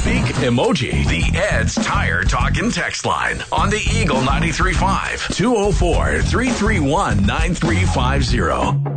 speak emoji. The Ed's Tire Talkin' text line on the Eagle 93.5 204-331-9350.